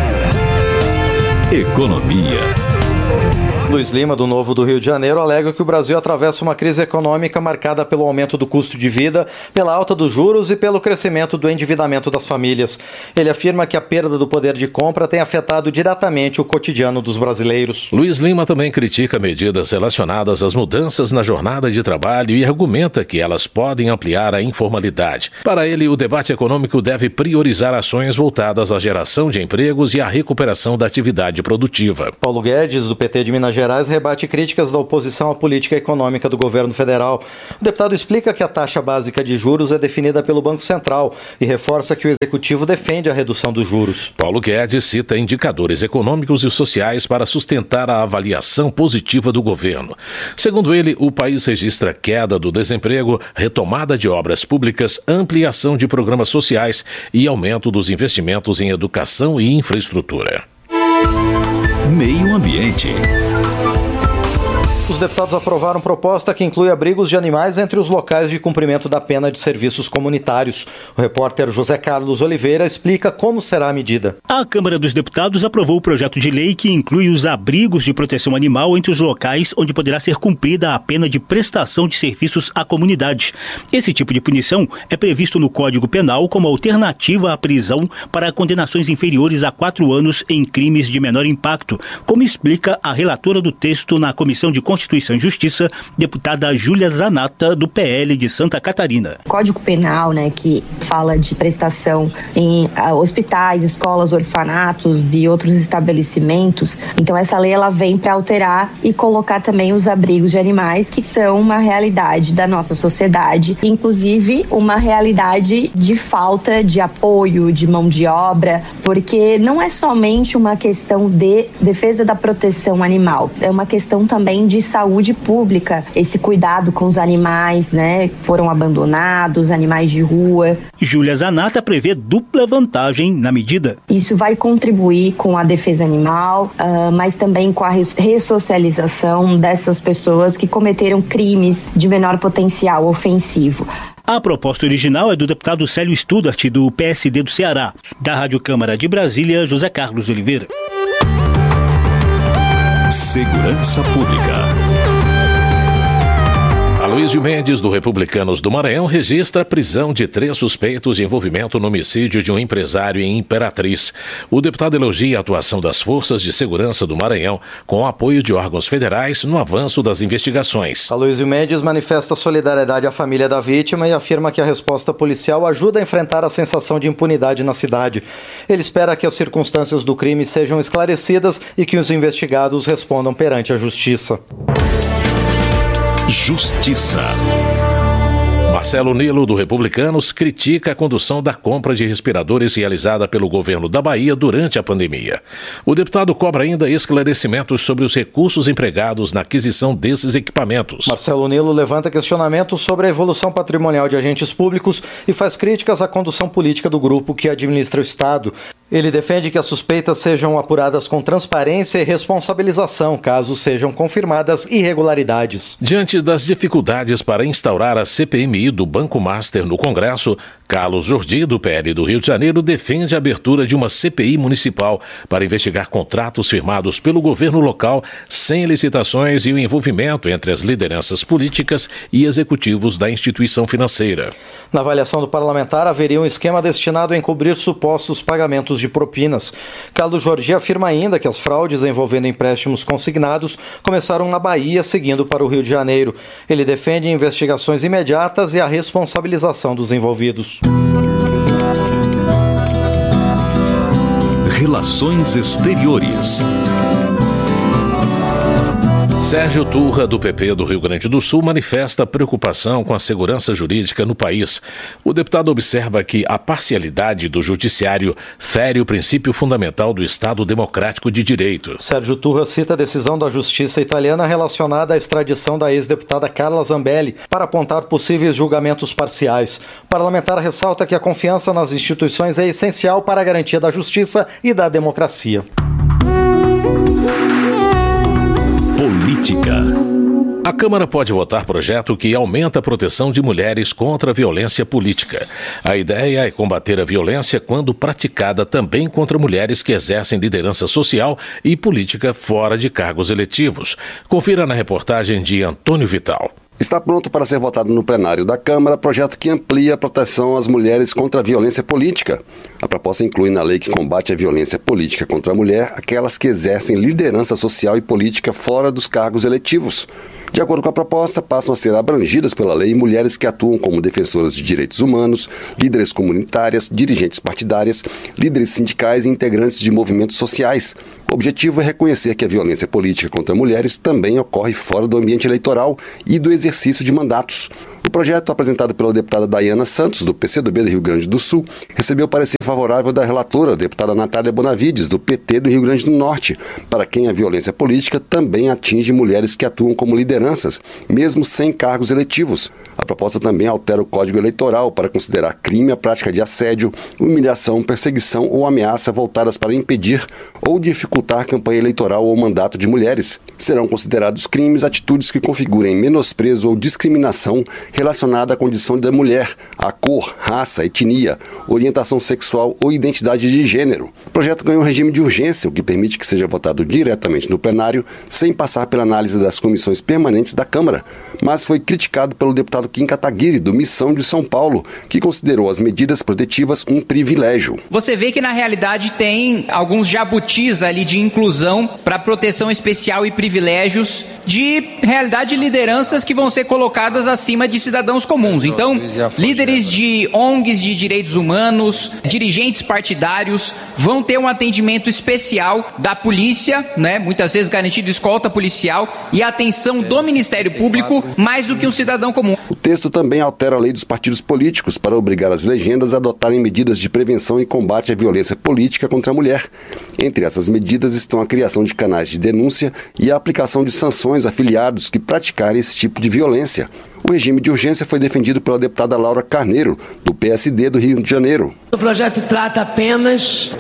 Economia. Luiz Lima, do Novo do Rio de Janeiro, alega que o Brasil atravessa uma crise econômica marcada pelo aumento do custo de vida, pela alta dos juros e pelo crescimento do endividamento das famílias. Ele afirma que a perda do poder de compra tem afetado diretamente o cotidiano dos brasileiros. Luiz Lima também critica medidas relacionadas às mudanças na jornada de trabalho e argumenta que elas podem ampliar a informalidade. Para ele, o debate econômico deve priorizar ações voltadas à geração de empregos e à recuperação da atividade produtiva. Paulo Guedes, do P T de Minas Gerais, rebate críticas da oposição à política econômica do governo federal. O deputado explica que a taxa básica de juros é definida pelo Banco Central e reforça que o executivo defende a redução dos juros. Paulo Guedes cita indicadores econômicos e sociais para sustentar a avaliação positiva do governo. Segundo ele, o país registra queda do desemprego, retomada de obras públicas, ampliação de programas sociais e aumento dos investimentos em educação e infraestrutura. Meio Ambiente. Os deputados aprovaram proposta que inclui abrigos de animais entre os locais de cumprimento da pena de serviços comunitários. O repórter José Carlos Oliveira explica como será a medida. A Câmara dos Deputados aprovou o projeto de lei que inclui os abrigos de proteção animal entre os locais onde poderá ser cumprida a pena de prestação de serviços à comunidade. Esse tipo de punição é previsto no Código Penal como alternativa à prisão para condenações inferiores a quatro anos em crimes de menor impacto, como explica a relatora do texto na Comissão de Constituição e Justiça, deputada Júlia Zanata, do P L de Santa Catarina. Código Penal, né, que fala de prestação em uh, hospitais, escolas, orfanatos e outros estabelecimentos. Então essa lei ela vem para alterar e colocar também os abrigos de animais, que são uma realidade da nossa sociedade, inclusive uma realidade de falta de apoio, de mão de obra, porque não é somente uma questão de defesa da proteção animal, é uma questão também de saúde pública, esse cuidado com os animais, né, que foram abandonados, animais de rua. Júlia Zanata prevê dupla vantagem na medida. Isso vai contribuir com a defesa animal, uh, mas também com a ressocialização dessas pessoas que cometeram crimes de menor potencial ofensivo. A proposta original é do deputado Célio Studart, do P S D do Ceará. Da Rádio Câmara de Brasília, José Carlos Oliveira. Segurança Pública. Aloysio Mendes, do Republicanos do Maranhão, registra a prisão de três suspeitos de envolvimento no homicídio de um empresário em Imperatriz. O deputado elogia a atuação das forças de segurança do Maranhão com o apoio de órgãos federais no avanço das investigações. Aloysio Mendes manifesta solidariedade à família da vítima e afirma que a resposta policial ajuda a enfrentar a sensação de impunidade na cidade. Ele espera que as circunstâncias do crime sejam esclarecidas e que os investigados respondam perante a justiça. Justiça. Marcelo Nilo, do Republicanos, critica a condução da compra de respiradores realizada pelo governo da Bahia durante a pandemia. O deputado cobra ainda esclarecimentos sobre os recursos empregados na aquisição desses equipamentos. Marcelo Nilo levanta questionamentos sobre a evolução patrimonial de agentes públicos e faz críticas à condução política do grupo que administra o Estado. Ele defende que as suspeitas sejam apuradas com transparência e responsabilização, caso sejam confirmadas irregularidades. Diante das dificuldades para instaurar a C P M I do Banco Master no Congresso, Carlos Jordi, do P L do Rio de Janeiro, defende a abertura de uma C P I municipal para investigar contratos firmados pelo governo local sem licitações e o envolvimento entre as lideranças políticas e executivos da instituição financeira. Na avaliação do parlamentar, haveria um esquema destinado a encobrir supostos pagamentos de propinas. Carlos Jordi afirma ainda que as fraudes envolvendo empréstimos consignados começaram na Bahia, seguindo para o Rio de Janeiro. Ele defende investigações imediatas e a responsabilização dos envolvidos. Relações Exteriores. Sérgio Turra, do P P do Rio Grande do Sul, manifesta preocupação com a segurança jurídica no país. O deputado observa que a parcialidade do judiciário fere o princípio fundamental do Estado democrático de direito. Sérgio Turra cita a decisão da justiça italiana relacionada à extradição da ex-deputada Carla Zambelli para apontar possíveis julgamentos parciais. O parlamentar ressalta que a confiança nas instituições é essencial para a garantia da justiça e da democracia. Política. A Câmara pode votar projeto que aumenta a proteção de mulheres contra a violência política. A ideia é combater a violência quando praticada também contra mulheres que exercem liderança social e política fora de cargos eletivos. Confira na reportagem de Antônio Vital. Está pronto para ser votado no plenário da Câmara projeto que amplia a proteção às mulheres contra a violência política. A proposta inclui na lei que combate a violência política contra a mulher aquelas que exercem liderança social e política fora dos cargos eletivos. De acordo com a proposta, passam a ser abrangidas pela lei mulheres que atuam como defensoras de direitos humanos, líderes comunitárias, dirigentes partidárias, líderes sindicais e integrantes de movimentos sociais. O objetivo é reconhecer que a violência política contra mulheres também ocorre fora do ambiente eleitoral e do exercício de mandatos. O projeto, apresentado pela deputada Daiana Santos, do P C do B do Rio Grande do Sul, recebeu parecer favorável da relatora, a deputada Natália Bonavides, do P T do Rio Grande do Norte, para quem a violência política também atinge mulheres que atuam como lideranças, mesmo sem cargos eletivos. A proposta também altera o Código Eleitoral para considerar crime a prática de assédio, humilhação, perseguição ou ameaça voltadas para impedir ou dificultar campanha eleitoral ou mandato de mulheres. Serão considerados crimes atitudes que configurem menosprezo ou discriminação relacionada à condição da mulher, à cor, raça, etnia, orientação sexual ou identidade de gênero. O projeto ganhou um regime de urgência, o que permite que seja votado diretamente no plenário, sem passar pela análise das comissões permanentes da Câmara, mas foi criticado pelo deputado Kim Kataguiri, do Missão de São Paulo, que considerou as medidas protetivas um privilégio. Você vê que na realidade tem alguns jabutis ali de inclusão para proteção especial e privilégios de realidade lideranças que vão ser colocadas acima de cidadãos comuns. Então, líderes de O N Gs de direitos humanos, dirigentes partidários vão ter um atendimento especial da polícia, né, muitas vezes garantido escolta policial e atenção do Ministério Público mais do que um cidadão comum. O texto também altera a lei dos partidos políticos para obrigar as legendas a adotarem medidas de prevenção e combate à violência política contra a mulher. Entre essas medidas estão a criação de canais de denúncia e a aplicação de sanções a afiliados que praticarem esse tipo de violência. O regime de urgência foi defendido pela deputada Laura Carneiro, do P S D do Rio de Janeiro. O projeto trata apenas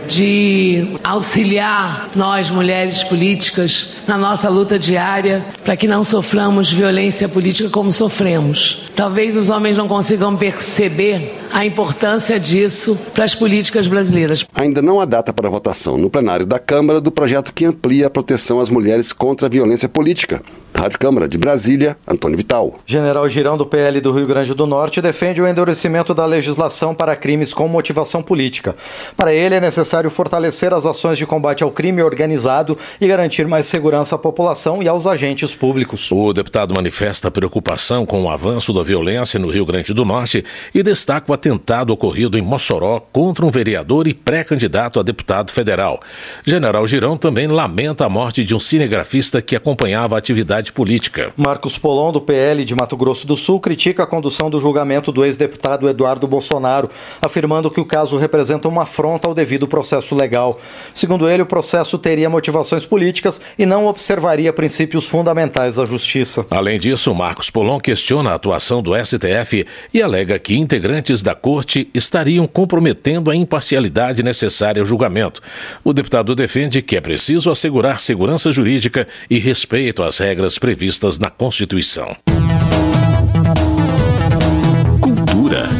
de auxiliar nós, mulheres políticas, na nossa luta diária para que não soframos violência política como sofremos. Talvez os homens não consigam perceber a importância disso para as políticas brasileiras. Ainda não há data para votação no plenário da Câmara do projeto que amplia a proteção às mulheres contra a violência política. Rádio Câmara de Brasília, Antônio Vital. General Girão, do P L do Rio Grande do Norte, defende o endurecimento da legislação para crimes com motivação política. Para ele, é necessário fortalecer as ações de combate ao crime organizado e garantir mais segurança à população e aos agentes públicos. O deputado manifesta preocupação com o avanço da violência no Rio Grande do Norte e destaca o atentado ocorrido em Mossoró contra um vereador e pré-candidato a deputado federal. General Girão também lamenta a morte de um cinegrafista que acompanhava a atividade política. Marcos Polon, do P L de Mato Grosso do Sul, critica a condução do julgamento do ex-deputado Eduardo Bolsonaro, afirmando que o caso representa uma afronta ao devido processo legal. Segundo ele, o processo teria motivações políticas e não observaria princípios fundamentais da justiça. Além disso, Marcos Polon questiona a atuação do S T F e alega que integrantes da corte estariam comprometendo a imparcialidade necessária ao julgamento. O deputado defende que é preciso assegurar segurança jurídica e respeito às regras previstas na Constituição. Cultura.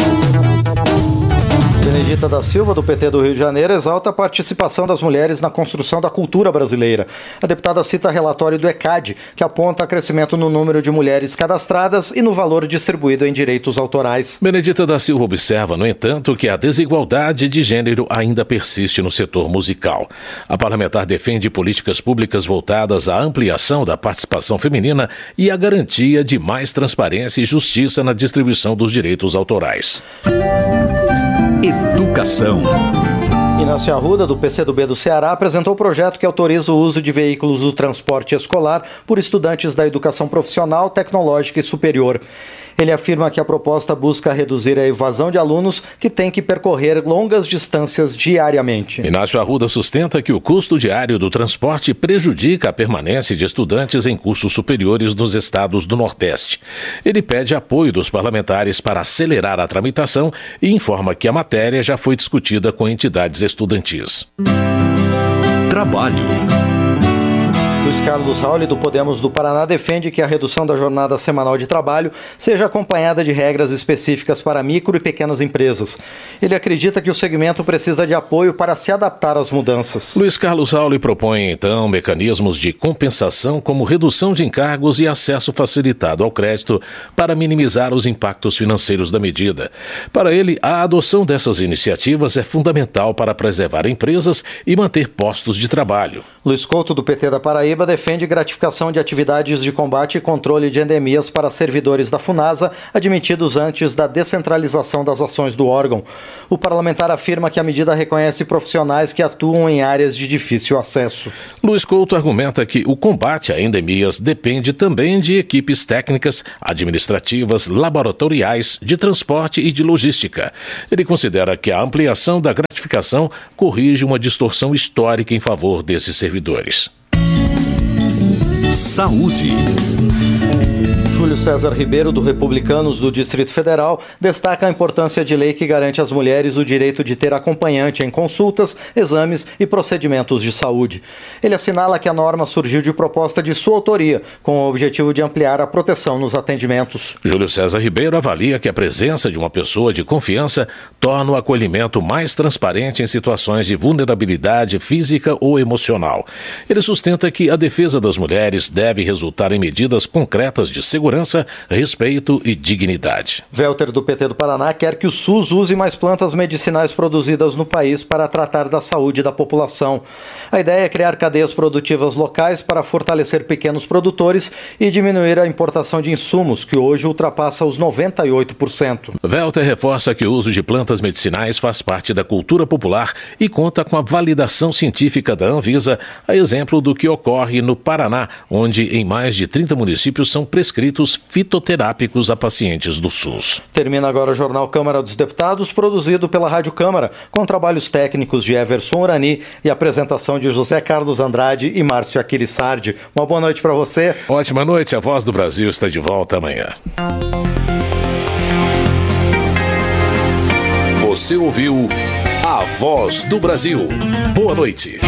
Benedita da Silva, do P T do Rio de Janeiro, exalta a participação das mulheres na construção da cultura brasileira. A deputada cita relatório do ECAD, que aponta crescimento no número de mulheres cadastradas e no valor distribuído em direitos autorais. Benedita da Silva observa, no entanto, que a desigualdade de gênero ainda persiste no setor musical. A parlamentar defende políticas públicas voltadas à ampliação da participação feminina e à garantia de mais transparência e justiça na distribuição dos direitos autorais. Educação. Inácio Arruda, do P C do B do Ceará, apresentou o projeto que autoriza o uso de veículos do transporte escolar por estudantes da educação profissional, tecnológica e superior. Ele afirma que a proposta busca reduzir a evasão de alunos que têm que percorrer longas distâncias diariamente. Inácio Arruda sustenta que o custo diário do transporte prejudica a permanência de estudantes em cursos superiores nos estados do Nordeste. Ele pede apoio dos parlamentares para acelerar a tramitação e informa que a matéria já foi discutida com entidades estudantis. Trabalho. Luiz Carlos Rauli, do Podemos do Paraná, defende que a redução da jornada semanal de trabalho seja acompanhada de regras específicas para micro e pequenas empresas. Ele acredita que o segmento precisa de apoio para se adaptar às mudanças. Luiz Carlos Rauli propõe, então, mecanismos de compensação como redução de encargos e acesso facilitado ao crédito para minimizar os impactos financeiros da medida. Para ele, a adoção dessas iniciativas é fundamental para preservar empresas e manter postos de trabalho. Luiz Couto, do P T da Paraíba, defende gratificação de atividades de combate e controle de endemias para servidores da FUNASA admitidos antes da descentralização das ações do órgão. O parlamentar afirma que a medida reconhece profissionais que atuam em áreas de difícil acesso. Luiz Couto argumenta que o combate a endemias depende também de equipes técnicas, administrativas, laboratoriais, de transporte e de logística. Ele considera que a ampliação da gratificação corrige uma distorção histórica em favor desses servidores. Saúde. Júlio César Ribeiro, do Republicanos do Distrito Federal, destaca a importância de lei que garante às mulheres o direito de ter acompanhante em consultas, exames e procedimentos de saúde. Ele assinala que a norma surgiu de proposta de sua autoria, com o objetivo de ampliar a proteção nos atendimentos. Júlio César Ribeiro avalia que a presença de uma pessoa de confiança torna o acolhimento mais transparente em situações de vulnerabilidade física ou emocional. Ele sustenta que a defesa das mulheres deve resultar em medidas concretas de segurança Segurança, respeito e dignidade. Welter, do P T do Paraná, quer que o SUS use mais plantas medicinais produzidas no país para tratar da saúde da população. A ideia é criar cadeias produtivas locais para fortalecer pequenos produtores e diminuir a importação de insumos, que hoje ultrapassa os noventa e oito por cento. Welter reforça que o uso de plantas medicinais faz parte da cultura popular e conta com a validação científica da Anvisa, a exemplo do que ocorre no Paraná, onde em mais de trinta municípios são prescritos fitoterápicos a pacientes do SUS. Termina agora o Jornal Câmara dos Deputados, produzido pela Rádio Câmara, com trabalhos técnicos de Everson Urani e apresentação de José Carlos Andrade e Márcio Aquilissardi. Uma boa noite para você. Ótima noite, a Voz do Brasil está de volta amanhã. Você ouviu A Voz do Brasil. Boa noite.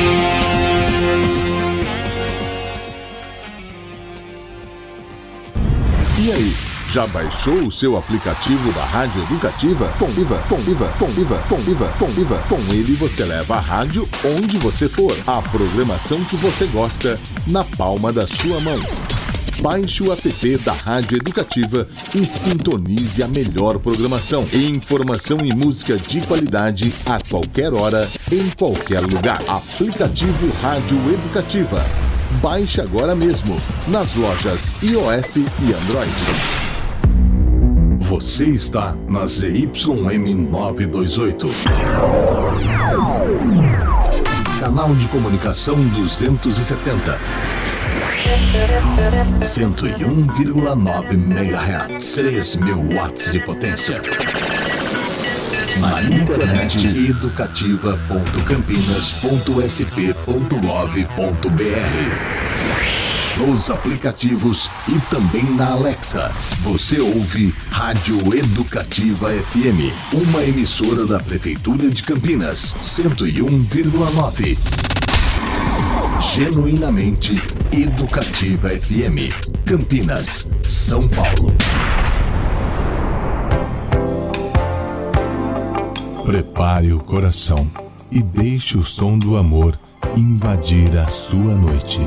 E aí, já baixou o seu aplicativo da Rádio Educativa? Com Viva, com Viva, com Viva, com Viva, com Viva. Com ele você leva a rádio onde você for. A programação que você gosta na palma da sua mão. Baixe o app da Rádio Educativa e sintonize a melhor programação. Informação e música de qualidade a qualquer hora, em qualquer lugar. Aplicativo Rádio Educativa. Baixe agora mesmo, nas lojas iOS e Android. Você está na Z Y M novecentos e vinte e oito. Canal de comunicação duzentos e setenta. cento e um vírgula nove megahertz. três mil watts de potência. Na internet educativa ponto campinas ponto s p ponto gov ponto b r. Nos aplicativos e também na Alexa. Você ouve Rádio Educativa F M, uma emissora da Prefeitura de Campinas, cento e um vírgula nove. Genuinamente Educativa F M, Campinas, São Paulo. Prepare o coração e deixe o som do amor invadir a sua noite.